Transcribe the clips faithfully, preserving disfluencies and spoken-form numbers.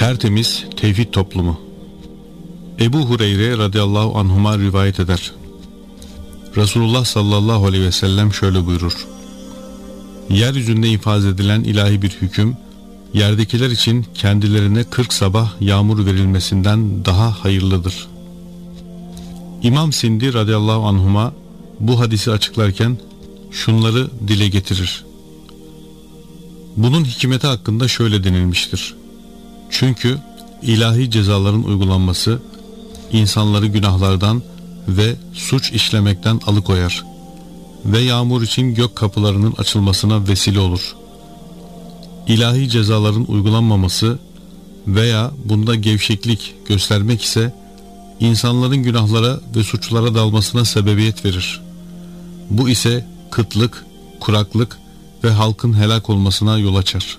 Tertemiz tevhid toplumu. Ebu Hureyre radıyallahu anhuma rivayet eder. Resulullah sallallahu aleyhi ve sellem şöyle buyurur: Yeryüzünde infaz edilen ilahi bir hüküm, yerdekiler için kendilerine kırk sabah yağmur verilmesinden daha hayırlıdır. İmam Sindi radıyallahu anhuma bu hadisi açıklarken şunları dile getirir. Bunun hikmeti hakkında şöyle denilmiştir. Çünkü ilahi cezaların uygulanması insanları günahlardan ve suç işlemekten alıkoyar ve yağmur için gök kapılarının açılmasına vesile olur. İlahi cezaların uygulanmaması veya bunda gevşeklik göstermek ise insanların günahlara ve suçlara dalmasına sebebiyet verir. Bu ise kıtlık, kuraklık ve halkın helak olmasına yol açar.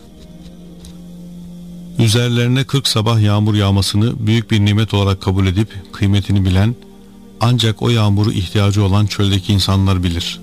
Üzerlerine kırk sabah yağmur yağmasını büyük bir nimet olarak kabul edip kıymetini bilen, ancak o yağmuru ihtiyacı olan çöldeki insanlar bilir.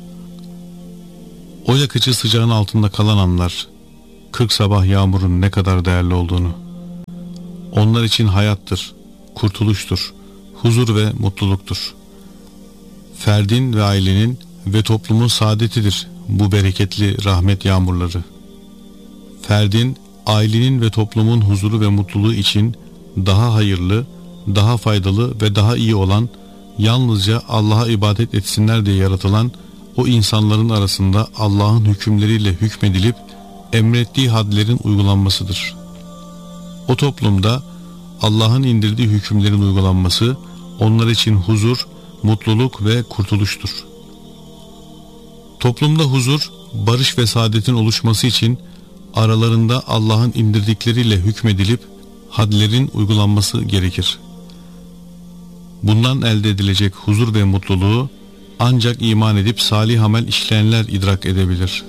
O yakıcı sıcağın altında kalan anlar, kırk sabah yağmurun ne kadar değerli olduğunu. Onlar için hayattır, kurtuluştur, huzur ve mutluluktur. Ferdin ve ailenin ve toplumun saadetidir bu bereketli rahmet yağmurları. Ferdin, ailenin ve toplumun huzuru ve mutluluğu için daha hayırlı, daha faydalı ve daha iyi olan, yalnızca Allah'a ibadet etsinler diye yaratılan o insanların arasında Allah'ın hükümleriyle hükmedilip emrettiği hadlerin uygulanmasıdır. O toplumda Allah'ın indirdiği hükümlerin uygulanması onlar için huzur, mutluluk ve kurtuluştur. Toplumda huzur, barış ve saadetin oluşması için aralarında Allah'ın indirdikleriyle hükmedilip hadlerin uygulanması gerekir. Bundan elde edilecek huzur ve mutluluğu ancak iman edip salih amel işleyenler idrak edebilir.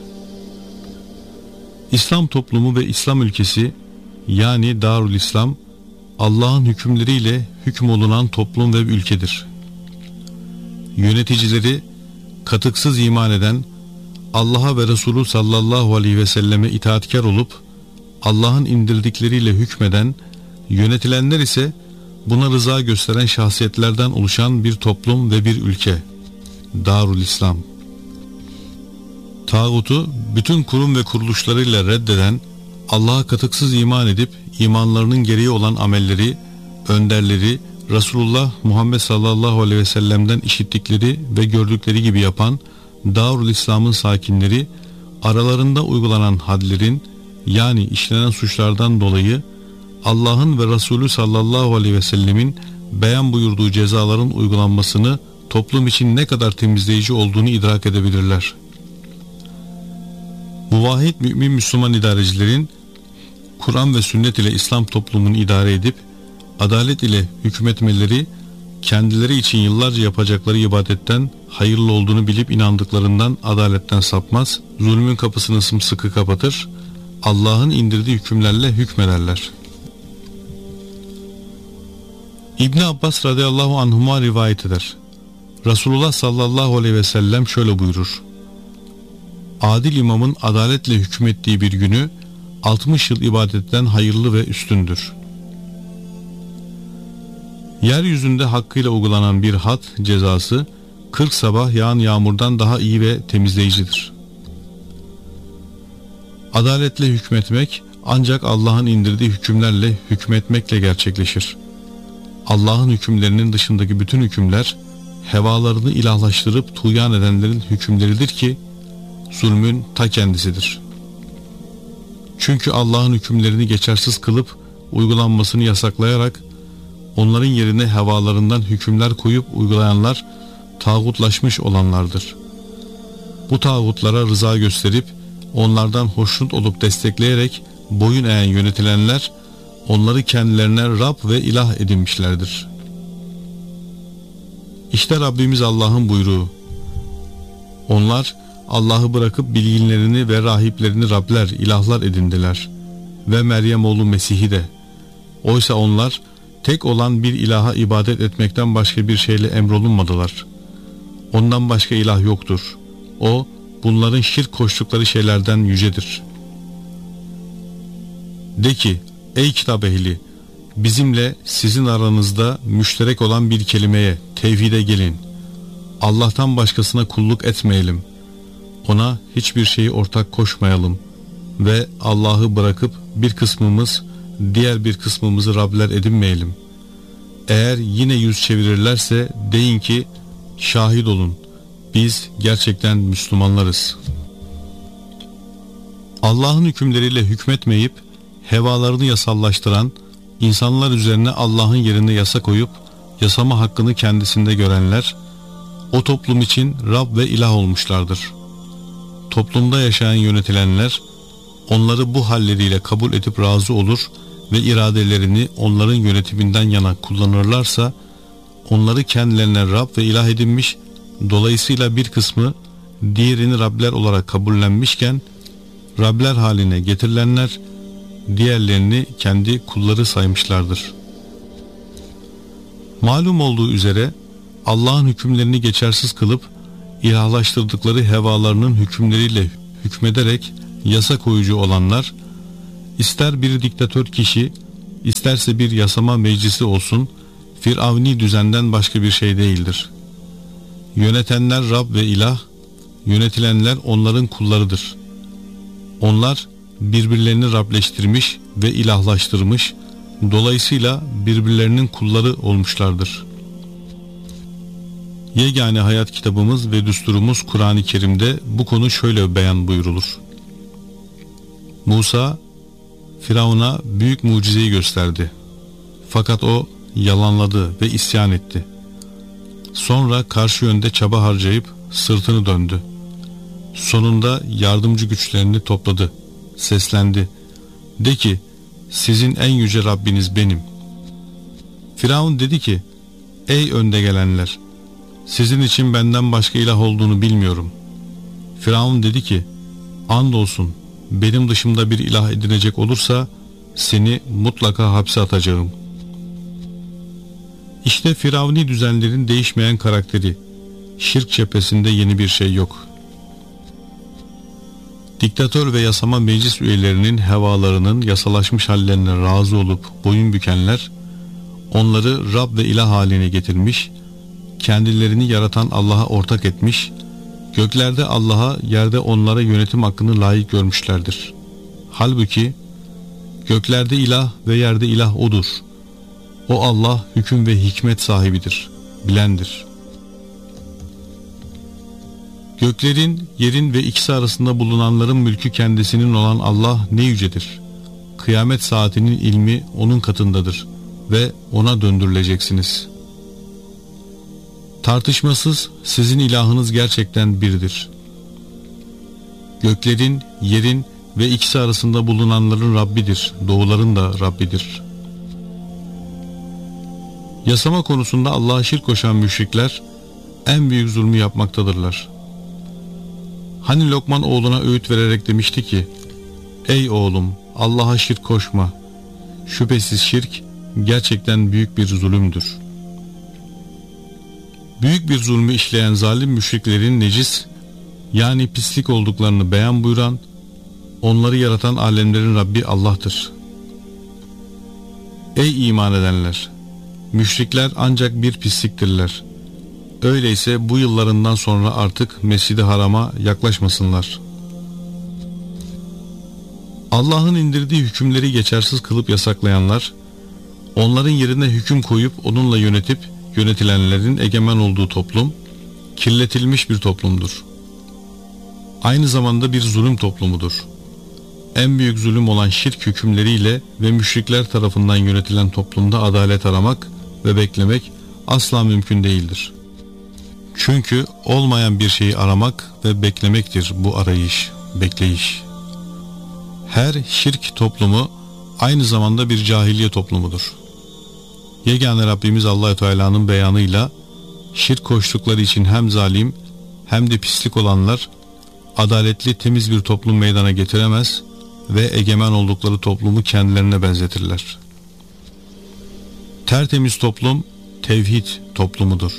İslam toplumu ve İslam ülkesi, yani Darul İslam, Allah'ın hükümleriyle hükmolunan toplum ve ülkedir. Yöneticileri katıksız iman eden, Allah'a ve Resulü sallallahu aleyhi ve selleme itaatkar olup Allah'ın indirdikleriyle hükmeden, yönetilenler ise buna rıza gösteren şahsiyetlerden oluşan bir toplum ve bir ülke. Darul İslam. Tağutu bütün kurum ve kuruluşlarıyla reddeden, Allah'a katıksız iman edip imanlarının gereği olan amelleri, önderleri Resulullah Muhammed sallallahu aleyhi ve sellem'den işittikleri ve gördükleri gibi yapan Darul İslam'ın sakinleri, aralarında uygulanan hadlerin, yani işlenen suçlardan dolayı Allah'ın ve Resulü sallallahu aleyhi ve sellemin beyan buyurduğu cezaların uygulanmasını toplum için ne kadar temizleyici olduğunu idrak edebilirler. Muvahhid mümin Müslüman idarecilerin Kur'an ve sünnet ile İslam toplumunu idare edip adalet ile hükmetmeleri, kendileri için yıllarca yapacakları ibadetten hayırlı olduğunu bilip inandıklarından adaletten sapmaz, zulmün kapısını sımsıkı kapatır, Allah'ın indirdiği hükümlerle hükmederler. İbn Abbas radıyallahu anhuma rivayet eder. Resulullah sallallahu aleyhi ve sellem şöyle buyurur: Adil imamın adaletle hükmettiği bir günü altmış yıl ibadetten hayırlı ve üstündür. Yeryüzünde hakkıyla uygulanan bir had cezası kırk sabah yağan yağmurdan daha iyi ve temizleyicidir. Adaletle hükmetmek ancak Allah'ın indirdiği hükümlerle hükmetmekle gerçekleşir. Allah'ın hükümlerinin dışındaki bütün hükümler hevalarını ilahlaştırıp tuğyan edenlerin hükümleridir ki zulmün ta kendisidir. Çünkü Allah'ın hükümlerini geçersiz kılıp uygulanmasını yasaklayarak onların yerine hevalarından hükümler koyup uygulayanlar tağutlaşmış olanlardır. Bu tağutlara rıza gösterip onlardan hoşnut olup destekleyerek boyun eğen yönetilenler onları kendilerine Rab ve ilah edinmişlerdir. İşte Rabbimiz Allah'ın buyruğu. Onlar Allah'ı bırakıp bilginlerini ve rahiplerini Rabler, ilahlar edindiler ve Meryem oğlu Mesih'i de. Oysa onlar tek olan bir ilaha ibadet etmekten başka bir şeyle emrolunmadılar. Ondan başka ilah yoktur. O, bunların şirk koştukları şeylerden yücedir. De ki, Ey kitap ehli! Bizimle sizin aranızda müşterek olan bir kelimeye, tevhide gelin. Allah'tan başkasına kulluk etmeyelim. Ona hiçbir şeyi ortak koşmayalım. Ve Allah'ı bırakıp bir kısmımız diğer bir kısmımızı Rabler edinmeyelim. Eğer yine yüz çevirirlerse deyin ki şahit olun, biz gerçekten Müslümanlarız. Allah'ın hükümleriyle hükmetmeyip hevalarını yasallaştıran, insanlar üzerine Allah'ın yerine yasa koyup yasama hakkını kendisinde görenler, o toplum için Rab ve ilah olmuşlardır. Toplumda yaşayan yönetilenler, onları bu halleriyle kabul edip razı olur ve iradelerini onların yönetiminden yana kullanırlarsa, onları kendilerine Rab ve ilah edinmiş, dolayısıyla bir kısmı diğerini Rabler olarak kabullenmişken, Rabler haline getirilenler, diğerlerini kendi kulları saymışlardır. Malum olduğu üzere, Allah'ın hükümlerini geçersiz kılıp, ilahlaştırdıkları hevalarının hükümleriyle hükmederek yasa koyucu olanlar, ister bir diktatör kişi, isterse bir yasama meclisi olsun, firavni düzenden başka bir şey değildir. Yönetenler Rab ve ilah, yönetilenler onların kullarıdır. Onlar birbirlerini Rableştirmiş ve ilahlaştırmış, dolayısıyla birbirlerinin kulları olmuşlardır. Yegane hayat kitabımız ve düsturumuz Kur'an-ı Kerim'de bu konu şöyle beyan buyurulur. Musa, Firavun'a büyük mucizeyi gösterdi. Fakat o yalanladı ve isyan etti. Sonra karşı yönde çaba harcayıp sırtını döndü. Sonunda yardımcı güçlerini topladı. Seslendi. De ki, sizin en yüce Rabbiniz benim. Firavun dedi ki, ey önde gelenler, sizin için benden başka ilah olduğunu bilmiyorum. Firavun dedi ki, andolsun benim dışımda bir ilah edinecek olursa seni mutlaka hapse atacağım. İşte Firavuni düzenlerin değişmeyen karakteri, şirk cephesinde yeni bir şey yok. Diktatör ve yasama meclis üyelerinin hevalarının yasalaşmış hallerine razı olup boyun bükenler, onları Rab ve ilah haline getirmiş, kendilerini yaratan Allah'a ortak etmiş, göklerde Allah'a, yerde onlara yönetim hakkını layık görmüşlerdir. Halbuki göklerde ilah ve yerde ilah O'dur. O Allah hüküm ve hikmet sahibidir, bilendir. Göklerin, yerin ve ikisi arasında bulunanların mülkü kendisinin olan Allah ne yücedir. Kıyamet saatinin ilmi O'nun katındadır ve O'na döndürüleceksiniz. Tartışmasız sizin ilahınız gerçekten birdir. Göklerin, yerin ve ikisi arasında bulunanların Rabbidir, doğuların da Rabbidir. Yasama konusunda Allah'a şirk koşan müşrikler en büyük zulmü yapmaktadırlar. Hani Lokman oğluna öğüt vererek demişti ki, ey oğlum, Allah'a şirk koşma. Şüphesiz şirk gerçekten büyük bir zulümdür. Büyük bir zulmü işleyen zalim müşriklerin necis, yani pislik olduklarını beyan buyuran, onları yaratan alemlerin Rabbi Allah'tır. Ey iman edenler! Müşrikler ancak bir pisliktirler. Öyleyse bu yıllarından sonra artık Mescid-i Haram'a yaklaşmasınlar. Allah'ın indirdiği hükümleri geçersiz kılıp yasaklayanlar, onların yerine hüküm koyup onunla yönetip yönetilenlerin egemen olduğu toplum, kirletilmiş bir toplumdur. Aynı zamanda bir zulüm toplumudur. En büyük zulüm olan şirk hükümleriyle ve müşrikler tarafından yönetilen toplumda adalet aramak ve beklemek asla mümkün değildir. Çünkü olmayan bir şeyi aramak ve beklemektir bu arayış, bekleyiş. Her şirk toplumu aynı zamanda bir cahiliye toplumudur. Yegane Rabbimiz Allah-u Teala'nın beyanıyla şirk koştukları için hem zalim hem de pislik olanlar adaletli temiz bir toplum meydana getiremez ve egemen oldukları toplumu kendilerine benzetirler. Tertemiz toplum tevhid toplumudur.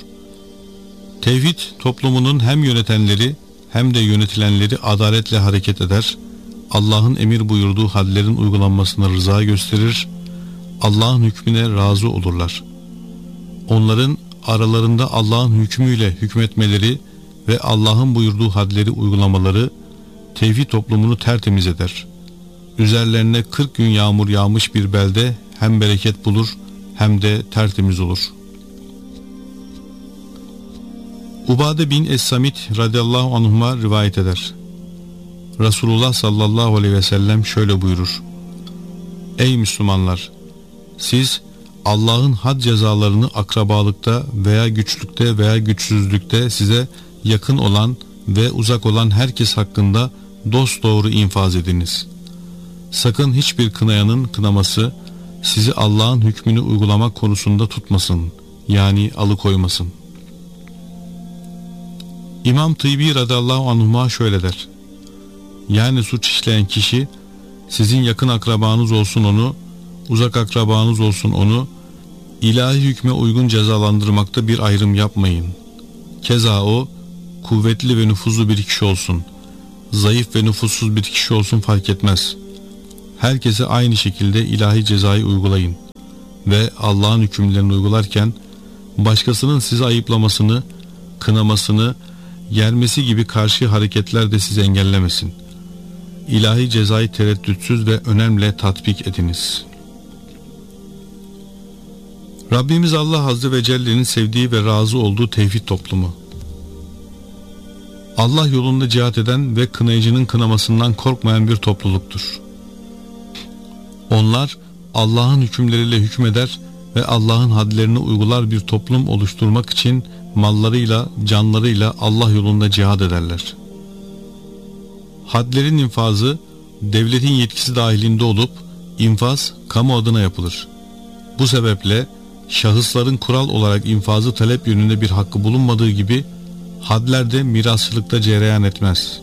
Tevhid toplumunun hem yönetenleri hem de yönetilenleri adaletle hareket eder, Allah'ın emir buyurduğu hadlerin uygulanmasına rıza gösterir, Allah'ın hükmüne razı olurlar. Onların aralarında Allah'ın hükmüyle hükmetmeleri ve Allah'ın buyurduğu hadleri uygulamaları tevhid toplumunu tertemiz eder. Üzerlerine kırk gün yağmur yağmış bir belde hem bereket bulur hem de tertemiz olur. Ubade bin Es-Samit radıyallahu anhuma rivayet eder. Resulullah sallallahu aleyhi ve sellem şöyle buyurur: Ey Müslümanlar! Siz Allah'ın had cezalarını akrabalıkta veya güçlükte veya güçsüzlükte size yakın olan ve uzak olan herkes hakkında dosdoğru infaz ediniz. Sakın hiçbir kınayanın kınaması sizi Allah'ın hükmünü uygulamak konusunda tutmasın, yani alıkoymasın. İmam Tıbbi radıyallahu anhuma şöyle der: Yani suç işleyen kişi sizin yakın akrabanız olsun onu, uzak akrabanız olsun onu, ilahi hükme uygun cezalandırmakta bir ayrım yapmayın. Keza o, kuvvetli ve nüfuzlu bir kişi olsun, zayıf ve nüfussuz bir kişi olsun fark etmez. Herkese aynı şekilde ilahi cezayı uygulayın ve Allah'ın hükümlerini uygularken başkasının sizi ayıplamasını, kınamasını, yermesi gibi karşı hareketler de sizi engellemesin. İlahi cezayı tereddütsüz ve önemle tatbik ediniz. Rabbimiz Allah Azze ve Celle'nin sevdiği ve razı olduğu tevhid toplumu. Allah yolunda cihat eden ve kınayıcının kınamasından korkmayan bir topluluktur. Onlar Allah'ın hükümleriyle hükmeder ve Allah'ın hadlerini uygular bir toplum oluşturmak için mallarıyla, canlarıyla Allah yolunda cihad ederler. Hadlerin infazı devletin yetkisi dahilinde olup infaz kamu adına yapılır. Bu sebeple şahısların kural olarak infazı talep yönünde bir hakkı bulunmadığı gibi hadler de mirasçılıkta cereyan etmez.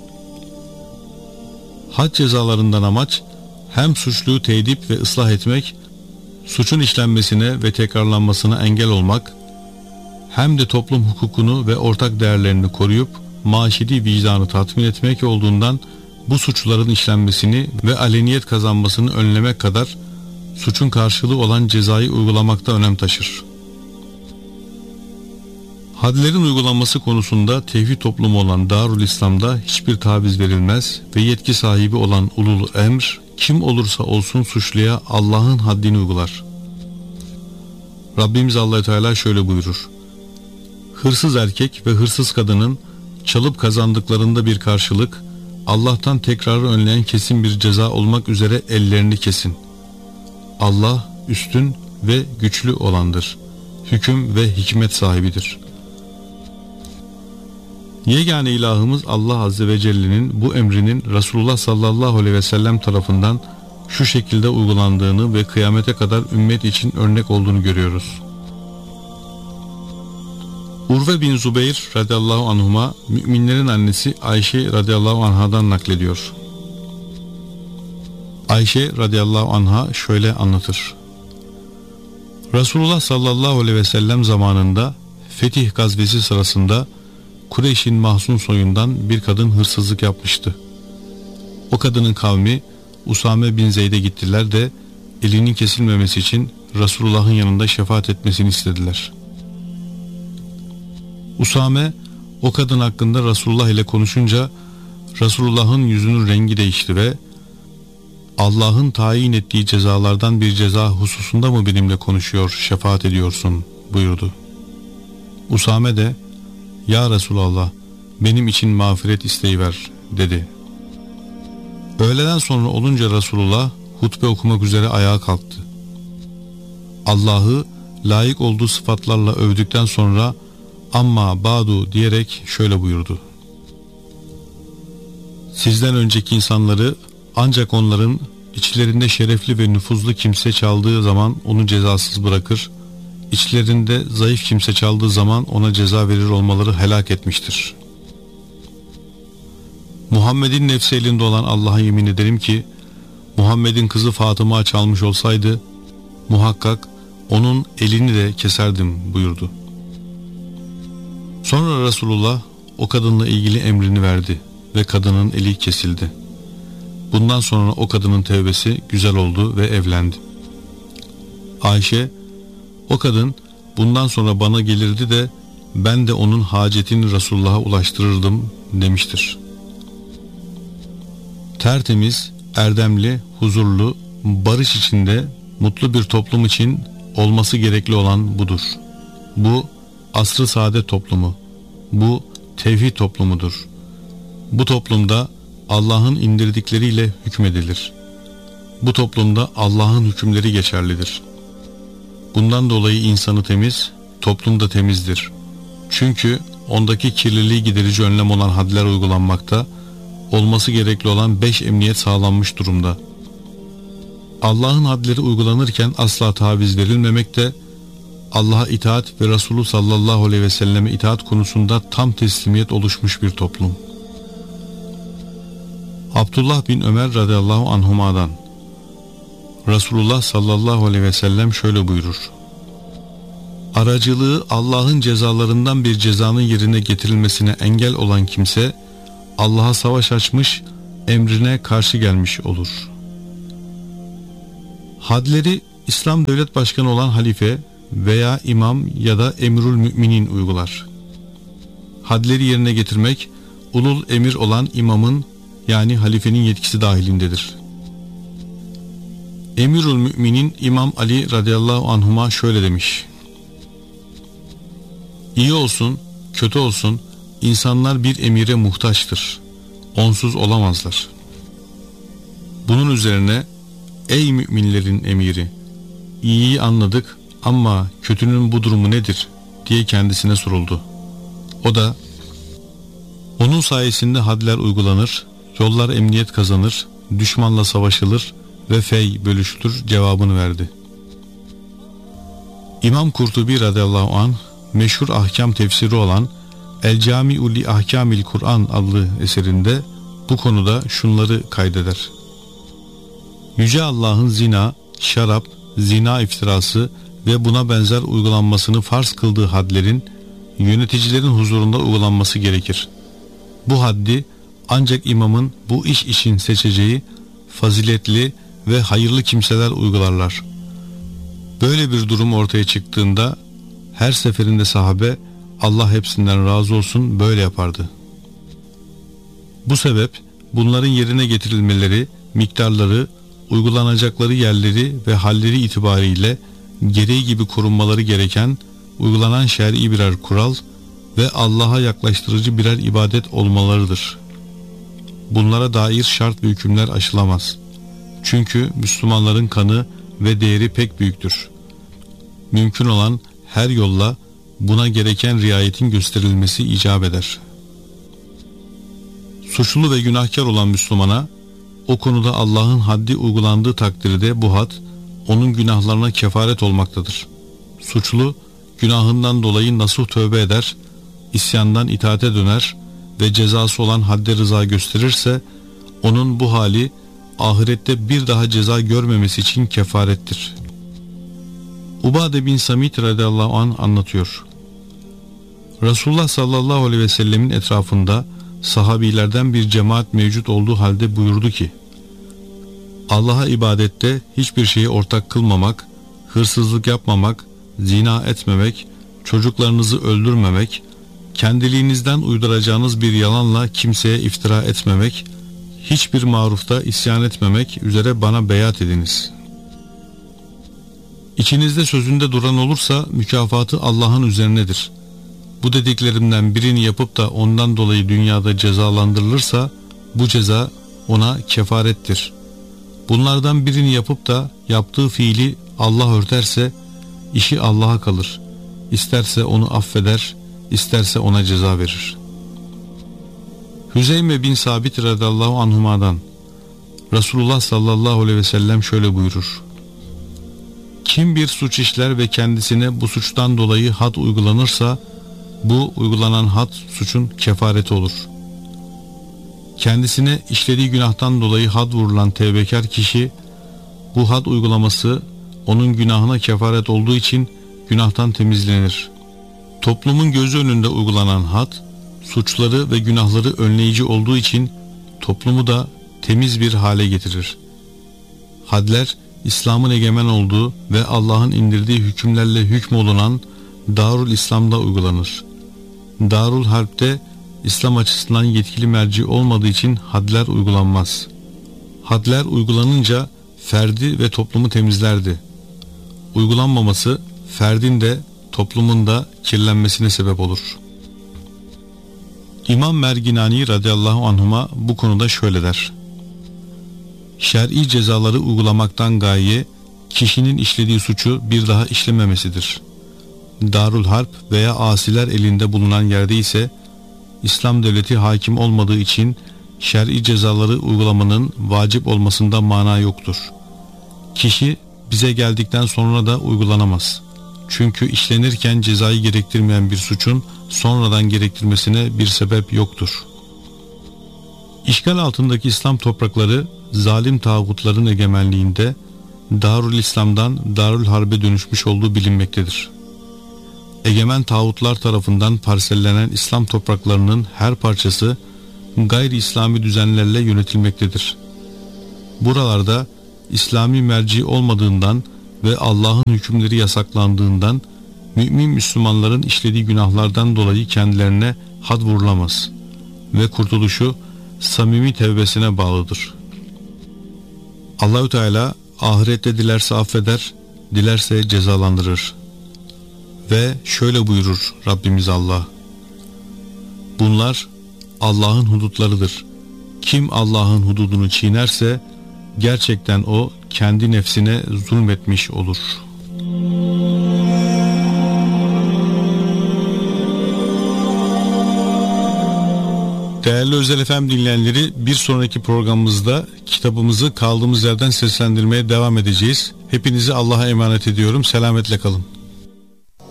Had cezalarından amaç hem suçluyu tedip ve ıslah etmek, suçun işlenmesine ve tekrarlanmasına engel olmak, hem de toplum hukukunu ve ortak değerlerini koruyup maişeti vicdanı tatmin etmek olduğundan bu suçların işlenmesini ve aleniyet kazanmasını önlemek kadar suçun karşılığı olan cezayı uygulamakta önem taşır. Hadlerin uygulanması konusunda tevhid toplumu olan Darul İslam'da hiçbir taviz verilmez ve yetki sahibi olan ulul emr kim olursa olsun suçluya Allah'ın haddini uygular. Rabbimiz Allah Teala şöyle buyurur: Hırsız erkek ve hırsız kadının çalıp kazandıklarında bir karşılık, Allah'tan tekrarı önleyen kesin bir ceza olmak üzere ellerini kesin. Allah üstün ve güçlü olandır. Hüküm ve hikmet sahibidir. Yegane ilahımız Allah Azze ve Celle'nin bu emrinin Resulullah sallallahu aleyhi ve sellem tarafından şu şekilde uygulandığını ve kıyamete kadar ümmet için örnek olduğunu görüyoruz. Urve bin Zubeyr radıyallahu anhuma müminlerin annesi Ayşe radıyallahu anhadan naklediyor. Ayşe radıyallahu anha şöyle anlatır: Resulullah sallallahu aleyhi ve sellem zamanında Fetih gazvesi sırasında Kureyş'in Mahzun soyundan bir kadın hırsızlık yapmıştı. O kadının kavmi Usame bin Zeyd'e gittiler de elinin kesilmemesi için Resulullah'ın yanında şefaat etmesini istediler. Usame o kadın hakkında Resulullah ile konuşunca Resulullah'ın yüzünün rengi değişti ve Allah'ın tayin ettiği cezalardan bir ceza hususunda mı benimle konuşuyor, şefaat ediyorsun buyurdu. Usame de ya Resulallah benim için mağfiret isteyiver dedi. Öğleden sonra olunca Resulullah hutbe okumak üzere ayağa kalktı. Allah'ı layık olduğu sıfatlarla övdükten sonra amma ba'du diyerek şöyle buyurdu: Sizden önceki insanları ancak onların içlerinde şerefli ve nüfuzlu kimse çaldığı zaman onu cezasız bırakır, içlerinde zayıf kimse çaldığı zaman ona ceza verir olmaları helak etmiştir. Muhammed'in nefsi elinde olan Allah'a yemin ederim ki Muhammed'in kızı Fatıma çalmış olsaydı muhakkak onun elini de keserdim buyurdu. Sonra Resulullah o kadınla ilgili emrini verdi ve kadının eli kesildi. Bundan sonra o kadının tevbesi güzel oldu ve evlendi. Ayşe, o kadın bundan sonra bana gelirdi de ben de onun hacetini Resulullah'a ulaştırırdım demiştir. Tertemiz, erdemli, huzurlu, barış içinde mutlu bir toplum için olması gerekli olan budur. Bu asr-ı saadet toplumu, bu tevhid toplumudur. Bu toplumda Allah'ın indirdikleriyle hükmedilir. Bu toplumda Allah'ın hükümleri geçerlidir. Bundan dolayı insanı temiz, toplum da temizdir. Çünkü ondaki kirliliği giderici önlem olan hadler uygulanmakta, olması gerekli olan beş emniyet sağlanmış durumda. Allah'ın hadleri uygulanırken asla taviz verilmemekte, Allah'a itaat ve Resulü sallallahu aleyhi ve selleme itaat konusunda tam teslimiyet oluşmuş bir toplum. Abdullah bin Ömer radıyallahu anhuma'dan Resulullah sallallahu aleyhi ve sellem şöyle buyurur: aracılığı Allah'ın cezalarından bir cezanın yerine getirilmesine engel olan kimse Allah'a savaş açmış, emrine karşı gelmiş olur. Hadleri İslam devlet başkanı olan halife veya imam ya da emirül müminin uygular. Hadleri yerine getirmek ulul emir olan imamın yani halifenin yetkisi dahilindedir. Emirül müminin İmam Ali radıyallahu anhuma şöyle demiş: İyi olsun, kötü olsun, insanlar bir emire muhtaçtır. Onsuz olamazlar. Bunun üzerine, ey müminlerin emiri, iyiyi anladık ama kötünün bu durumu nedir diye kendisine soruldu. O da, onun sayesinde hadler uygulanır, yollar emniyet kazanır, düşmanla savaşılır ve fey bölüşülür cevabını verdi. İmam Kurtubi radıyallahu anh meşhur ahkam tefsiri olan El Cami'u li Ahkamil Kur'an adlı eserinde bu konuda şunları kaydeder. Yüce Allah'ın zina, şarap, zina iftirası ve buna benzer uygulanmasını farz kıldığı hadlerin yöneticilerin huzurunda uygulanması gerekir. Bu haddi ancak imamın bu iş için seçeceği faziletli ve hayırlı kimseler uygularlar. Böyle bir durum ortaya çıktığında her seferinde sahabe, Allah hepsinden razı olsun, böyle yapardı. Bu sebep bunların yerine getirilmeleri, miktarları, uygulanacakları yerleri ve halleri itibariyle gereği gibi korunmaları gereken uygulanan şer'i birer kural ve Allah'a yaklaştırıcı birer ibadet olmalarıdır. Bunlara dair şart ve hükümler aşılamaz. Çünkü Müslümanların kanı ve değeri pek büyüktür. Mümkün olan her yolla buna gereken riayetin gösterilmesi icap eder. Suçlu ve günahkar olan Müslümana o konuda Allah'ın haddi uygulandığı takdirde bu had onun günahlarına kefaret olmaktadır. Suçlu günahından dolayı nasuh tövbe eder, isyandan itaate döner ve cezası olan hadde rıza gösterirse onun bu hali ahirette bir daha ceza görmemesi için kefarettir. Ubade bin Samit radıyallahu anh anlatıyor. Resulullah sallallahu aleyhi ve sellemin etrafında sahabilerden bir cemaat mevcut olduğu halde buyurdu ki: Allah'a ibadette hiçbir şeyi ortak kılmamak, hırsızlık yapmamak, zina etmemek, çocuklarınızı öldürmemek, kendiliğinizden uyduracağınız bir yalanla kimseye iftira etmemek, hiçbir marufta isyan etmemek üzere bana beyat ediniz. İçinizde sözünde duran olursa mükafatı Allah'ın üzerinedir. Bu dediklerimden birini yapıp da ondan dolayı dünyada cezalandırılırsa bu ceza ona kefarettir. Bunlardan birini yapıp da yaptığı fiili Allah örterse işi Allah'a kalır. İsterse onu affeder, isterse ona ceza verir. Hüzeyme bin Sabit radıyallahu anhuma'dan Resulullah sallallahu aleyhi ve sellem şöyle buyurur: Kim bir suç işler ve kendisine bu suçtan dolayı had uygulanırsa bu uygulanan had suçun kefareti olur. Kendisine işlediği günahtan dolayı had vurulan tevbekar kişi, bu had uygulaması onun günahına kefaret olduğu için günahtan temizlenir. Toplumun gözü önünde uygulanan had, suçları ve günahları önleyici olduğu için toplumu da temiz bir hale getirir. Hadler, İslam'ın egemen olduğu ve Allah'ın indirdiği hükümlerle hükmolunan Darul İslam'da uygulanır. Darul Harp'te İslam açısından yetkili merci olmadığı için hadler uygulanmaz. Hadler uygulanınca ferdi ve toplumu temizlerdi. Uygulanmaması ferdin de toplumun da kirlenmesine sebep olur. İmam Merginani radıyallahu anhuma bu konuda şöyle der: şer'i cezaları uygulamaktan gaye kişinin işlediği suçu bir daha işlememesidir. Darul Harp veya asiler elinde bulunan yerde ise İslam devleti hakim olmadığı için şer'i cezaları uygulamanın vacip olmasında mana yoktur. Kişi bize geldikten sonra da uygulanamaz. Çünkü işlenirken cezayı gerektirmeyen bir suçun sonradan gerektirmesine bir sebep yoktur. İşgal altındaki İslam toprakları zalim tağutların egemenliğinde Darul İslam'dan Darul Harp'e dönüşmüş olduğu bilinmektedir. Egemen tağutlar tarafından parsellenen İslam topraklarının her parçası gayri İslami düzenlerle yönetilmektedir. Buralarda İslami merci olmadığından ve Allah'ın hükümleri yasaklandığından mümin Müslümanların işlediği günahlardan dolayı kendilerine had vurulamaz ve kurtuluşu samimi tevbesine bağlıdır. Allahü Teala ahirette dilerse affeder, dilerse cezalandırır. Ve şöyle buyurur Rabbimiz Allah: bunlar Allah'ın hudutlarıdır. Kim Allah'ın hududunu çiğnerse gerçekten o kendi nefsine zulmetmiş olur. Değerli Özel F M dinleyenleri, bir sonraki programımızda kitabımızı kaldığımız yerden seslendirmeye devam edeceğiz. Hepinizi Allah'a emanet ediyorum. Selametle kalın.